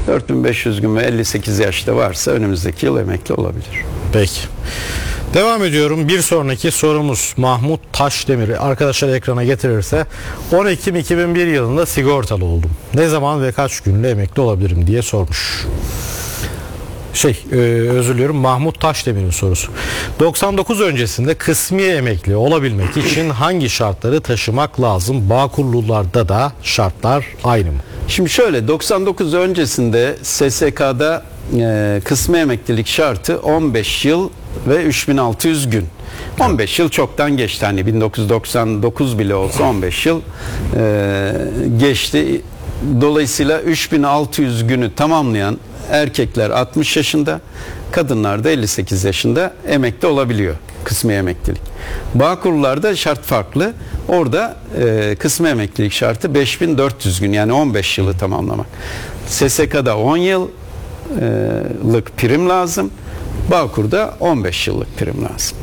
4500 gün ve 58 yaşta varsa önümüzdeki yıl emekli olabilir. Peki. Devam ediyorum. Bir sonraki sorumuz Mahmut Taşdemir. Arkadaşlar ekrana getirirse 10 Ekim 2001 yılında sigortalı oldum. Ne zaman ve kaç günle emekli olabilirim diye sormuş. Özür diliyorum, Mahmut Taşdemir'in sorusu. 99 öncesinde kısmi emekli olabilmek için hangi şartları taşımak lazım? Bağkurlularda da şartlar aynı mı? Şimdi şöyle, 99 öncesinde SSK'da kısmi emeklilik şartı 15 yıl ve 3600 gün. 15 yıl çoktan geçti. Hani 1999 bile olsa 15 yıl geçti. Dolayısıyla 3600 günü tamamlayan erkekler 60 yaşında, kadınlar da 58 yaşında emekli olabiliyor, kısmi emeklilik. Bağkurlularda şart farklı. Orada kısmi emeklilik şartı 5400 gün, yani 15 yılı tamamlamak. SSK'da 10 yıllık prim lazım. Bağkur'da 15 yıllık prim lazım.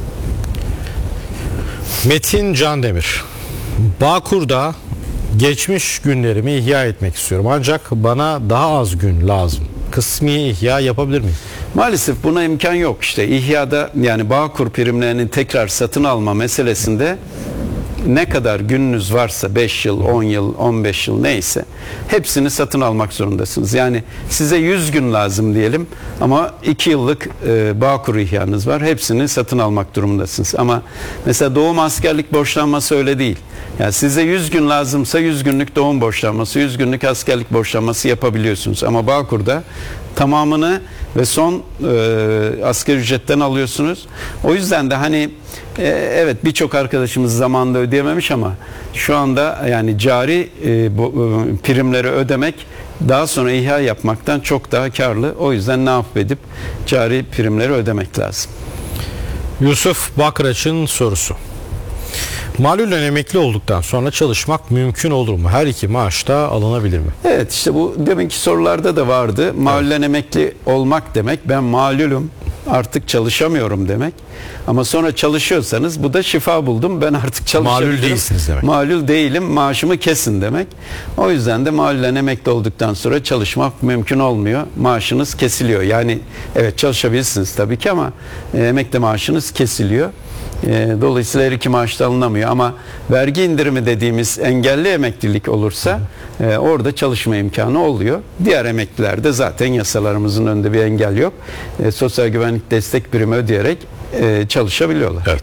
Metin Candemir. Bağkur'da geçmiş günlerimi ihya etmek istiyorum. Ancak bana daha az gün lazım. Kısmi ihya yapabilir miyim? Maalesef buna imkan yok. İşte ihyada, yani Bağkur primlerini tekrar satın alma meselesinde ne kadar gününüz varsa, 5 yıl, 10 yıl, 15 yıl neyse, hepsini satın almak zorundasınız. Yani size 100 gün lazım diyelim ama 2 yıllık Bağkur ihyanız var. Hepsini satın almak durumundasınız. Ama mesela doğum askerlik borçlanması öyle değil. Yani size 100 gün lazımsa 100 günlük doğum borçlanması, 100 günlük askerlik borçlanması yapabiliyorsunuz. Ama Bağkur'da tamamını ve son asgari ücretten alıyorsunuz. O yüzden de hani evet, birçok arkadaşımız zamanında ödeyememiş ama şu anda yani cari primleri ödemek daha sonra ihya yapmaktan çok daha karlı. O yüzden ne yapıp edip cari primleri ödemek lazım. Yusuf Bakraç'ın sorusu. Malulen emekli olduktan sonra çalışmak mümkün olur mu? Her iki maaş da alınabilir mi? Evet, işte bu deminki sorularda da vardı. Malulen emekli olmak demek, ben malulüm, artık çalışamıyorum demek. Ama sonra çalışıyorsanız bu da şifa buldum, ben artık çalışabilirim. Malul değilsiniz demek. Malul değilim, maaşımı kesin demek. O yüzden de malulen emekli olduktan sonra çalışmak mümkün olmuyor. Maaşınız kesiliyor. Yani evet, çalışabilirsiniz tabii ki ama emekli maaşınız kesiliyor. Dolayısıyla her iki maaş da alınamıyor ama vergi indirimi dediğimiz engelli emeklilik olursa orada çalışma imkanı oluyor. Diğer emeklilerde zaten yasalarımızın önünde bir engel yok. Sosyal güvenlik destek primi ödeyerek çalışabiliyorlar. Evet.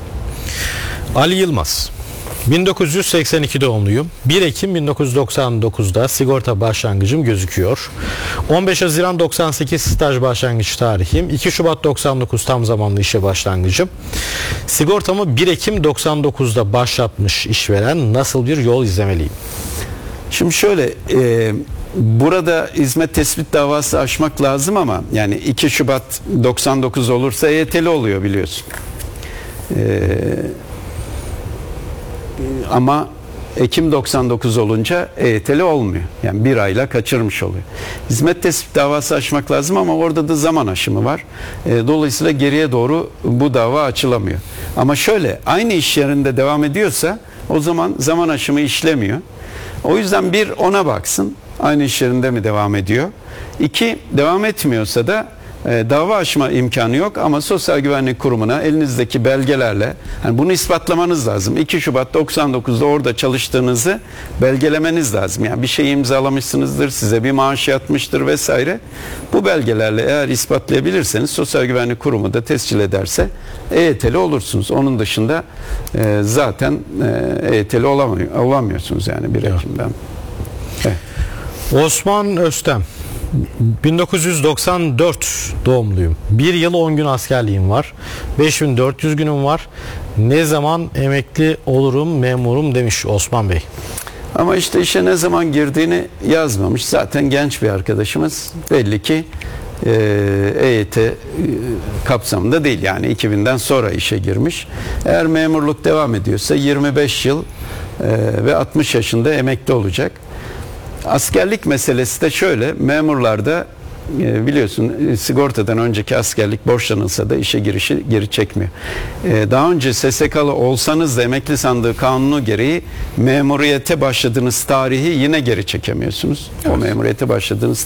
Ali Yılmaz. 1982 doğumluyum. 1 Ekim 1999'da sigorta başlangıcım gözüküyor. 15 Haziran 98 staj başlangıç tarihim. 2 Şubat 99 tam zamanlı işe başlangıcım. Sigortamı 1 Ekim 99'da başlatmış işveren, nasıl bir yol izlemeliyim? Şimdi şöyle, burada hizmet tespit davası açmak lazım ama yani 2 Şubat 99 olursa EYT'li oluyor biliyorsun. Ama Ekim 99 olunca EYT'li olmuyor. Yani bir ayla kaçırmış oluyor. Hizmet tespit davası açmak lazım ama orada da zaman aşımı var. Dolayısıyla geriye doğru bu dava açılamıyor. Ama şöyle, aynı iş yerinde devam ediyorsa o zaman zaman aşımı işlemiyor. O yüzden bir, ona baksın. Aynı iş yerinde mi devam ediyor? 2, devam etmiyorsa da dava açma imkanı yok ama Sosyal Güvenlik Kurumu'na elinizdeki belgelerle, yani bunu ispatlamanız lazım. 2 Şubat 99'da orada çalıştığınızı belgelemeniz lazım. Yani bir şey imzalamışsınızdır, size bir maaş yatmıştır vesaire. Bu belgelerle eğer ispatlayabilirseniz Sosyal Güvenlik Kurumu da tescil ederse EYT'li olursunuz. Onun dışında zaten EYT'li olamıyorsunuz yani 1 Ekim'den. Evet. Osman Öztem. 1994 doğumluyum. 1 yıl 10 gün askerliğim var. 5400 günüm var. Ne zaman emekli olurum memurum demiş Osman Bey. Ama işte işe ne zaman girdiğini yazmamış. Zaten genç bir arkadaşımız. Belli ki EYT kapsamında değil. Yani 2000'den sonra işe girmiş. Eğer memurluk devam ediyorsa 25 yıl ve 60 yaşında emekli olacak. Askerlik meselesi de şöyle, memurlarda biliyorsun sigortadan önceki askerlik borçlanılsa da işe girişi geri çekmiyor. Daha önce SSK'lı olsanız da emekli sandığı kanunu gereği memuriyete başladığınız tarihi yine geri çekemiyorsunuz. Evet. O memuriyete başladığınız